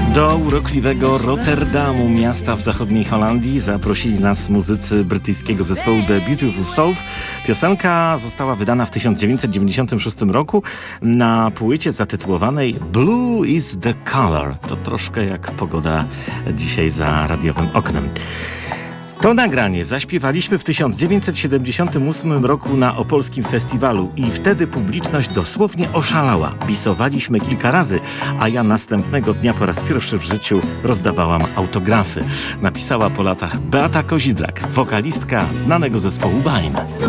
Do urokliwego Rotterdamu, miasta w zachodniej Holandii, zaprosili nas muzycy brytyjskiego zespołu The Beautiful Souls. Piosenka została wydana w 1996 roku na płycie zatytułowanej Blue is the Color. To troszkę jak pogoda dzisiaj za radiowym oknem. To nagranie zaśpiewaliśmy w 1978 roku na opolskim festiwalu i wtedy publiczność dosłownie oszalała. Bisowaliśmy kilka razy, a ja następnego dnia po raz pierwszy w życiu rozdawałam autografy. Napisała po latach Beata Kozidrak, wokalistka znanego zespołu Bain.